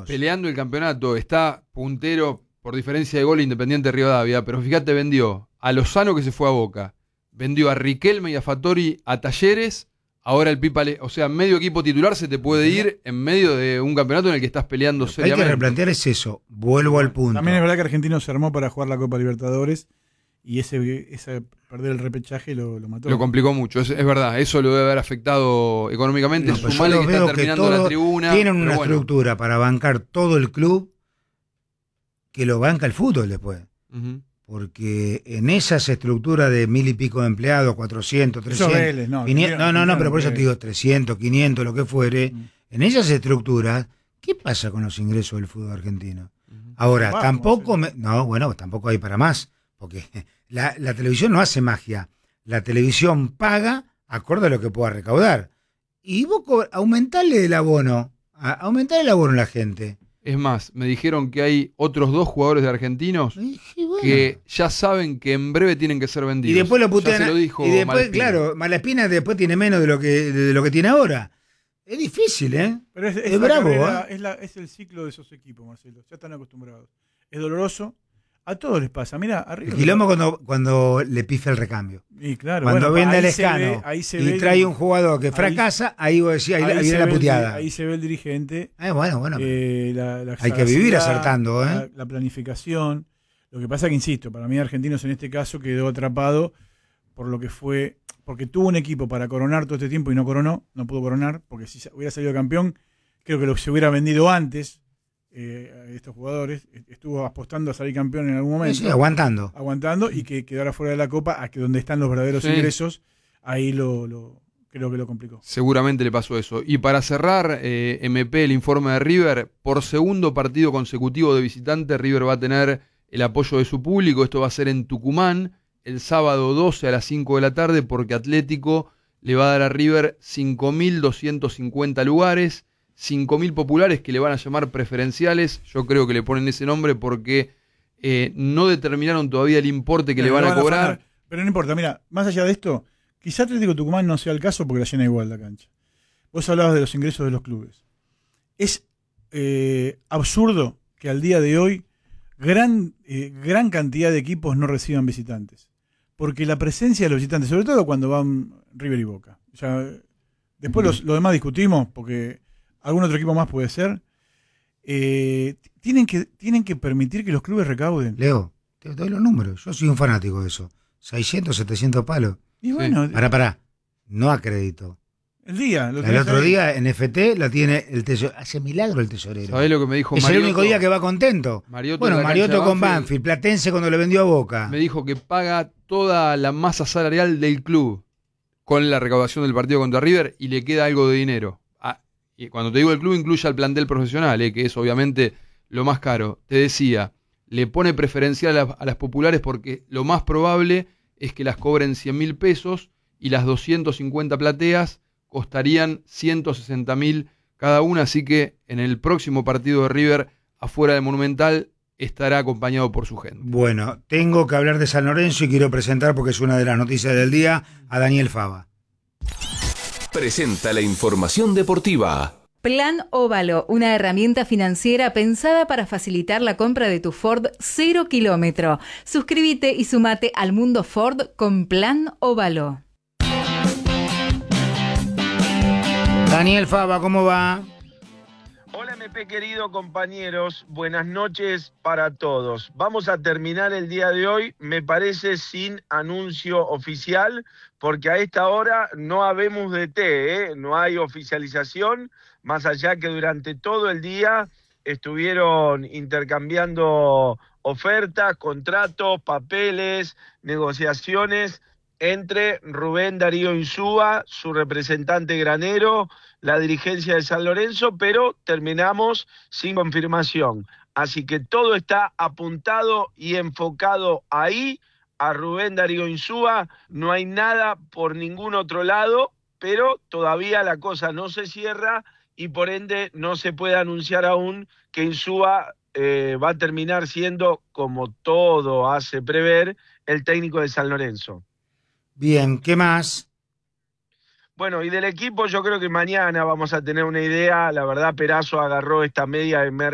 años. Peleando el campeonato, está puntero por diferencia de gol Independiente Rivadavia, pero fíjate, vendió a Lozano, que se fue a Boca, vendió a Riquelme y a Fattori a Talleres, ahora el Pipa, o sea, medio equipo titular se te puede ir en medio de un campeonato en el que estás peleando seriamente. Hay que replantear es eso, vuelvo al punto. También es verdad que Argentino se armó para jugar la Copa Libertadores y ese perder el repechaje lo mató. Lo complicó mucho, es verdad, eso lo debe haber afectado económicamente. No, pues Sumale yo que está veo terminando la tribuna. Tienen una estructura para bancar todo el club que lo banca el fútbol después. Uh-huh. Porque en esas estructuras de 1000 y pico de empleados, 400, 300, Vélez, 500, no, pero por eso te digo 300, 500, lo que fuere, en esas estructuras, ¿qué pasa con los ingresos del fútbol argentino? Ahora, tampoco tampoco hay para más, porque la televisión no hace magia, la televisión paga acorde a lo que pueda recaudar. Y vos aumentale el abono a la gente. Es más, me dijeron que hay otros 2 jugadores de Argentinos que ya saben que en breve tienen que ser vendidos. Y después lo putean. Ya se lo dijo y después, Malaspina. claro, Malaspina después tiene menos de lo que tiene ahora. Es difícil, ¿eh? Pero es bravo, carrera, es el ciclo de esos equipos, Marcelo. Ya están acostumbrados. Es doloroso. A todos les pasa. Mira, arriba. El quilombo cuando le pifia el recambio. Y claro, cuando vende el Escano y trae un jugador que fracasa, ahí vos decís, ahí viene la puteada. Ahí se ve el dirigente. Bueno. Hay que vivir acertando, ¿eh? La planificación. Lo que pasa que, insisto, para mí Argentinos en este caso quedó atrapado por lo que fue, porque tuvo un equipo para coronar todo este tiempo y no coronó, no pudo coronar, porque si hubiera salido campeón, creo que lo se hubiera vendido antes. Estos jugadores estuvo apostando a salir campeón en algún momento, sí, aguantando y que quedara fuera de la Copa, a que donde están los verdaderos ingresos, ahí creo que lo complicó. Seguramente le pasó eso. Y para cerrar, MP, el informe de River, por segundo partido consecutivo de visitante, River va a tener el apoyo de su público. Esto va a ser en Tucumán el sábado 12 a las 5 de la tarde, porque Atlético le va a dar a River 5.250 lugares, 5.000 populares que le van a llamar preferenciales. Yo creo que le ponen ese nombre porque no determinaron todavía el importe que le van a cobrar. Pero no importa, mira, más allá de esto, quizá Atlético Tucumán no sea el caso porque la llena igual la cancha. Vos hablabas de los ingresos de los clubes. Es absurdo que al día de hoy gran cantidad de equipos no reciban visitantes. Porque la presencia de los visitantes, sobre todo cuando van River y Boca, después lo demás discutimos, porque algún otro equipo más puede ser, tienen que permitir que los clubes recauden. Leo, te doy los números, yo soy un fanático de eso. 600, 700 palos. Y bueno, Pará, no acredito. El otro día en FT la tiene el tesorero. Hace milagro el tesorero. ¿Sabés lo que me dijo Es Mariotto? El único día que va contento. Mariotto con Banfield, Platense cuando le vendió a Boca. Me dijo que paga toda la masa salarial del club con la recaudación del partido contra River y le queda algo de dinero. Y cuando te digo el club, incluye al plantel profesional, que es obviamente lo más caro. Te decía, le pone preferencial a las populares porque lo más probable es que las cobren 100.000 pesos y las 250 plateas costarían 160.000 cada una, así que en el próximo partido de River afuera del Monumental estará acompañado por su gente. Bueno, tengo que hablar de San Lorenzo y quiero presentar, porque es una de las noticias del día, a Daniel Fava. Presenta la información deportiva. Plan Óvalo, una herramienta financiera pensada para facilitar la compra de tu Ford 0 kilómetro. Suscríbete y sumate al mundo Ford con Plan Óvalo. Daniel Fava, ¿cómo va? Hola MP, querido compañeros, buenas noches para todos. Vamos a terminar el día de hoy, me parece, sin anuncio oficial, porque a esta hora no habemos DT, no hay oficialización, más allá que durante todo el día estuvieron intercambiando ofertas, contratos, papeles, negociaciones entre Rubén Darío Insúa, su representante granero, la dirigencia de San Lorenzo, pero terminamos sin confirmación. Así que todo está apuntado y enfocado ahí, a Rubén Darío Insúa. No hay nada por ningún otro lado, pero todavía la cosa no se cierra y por ende no se puede anunciar aún que Insúa va a terminar siendo, como todo hace prever, el técnico de San Lorenzo. Bien, ¿qué más? Bueno, y del equipo yo creo que mañana vamos a tener una idea. La verdad, Perazo agarró esta media de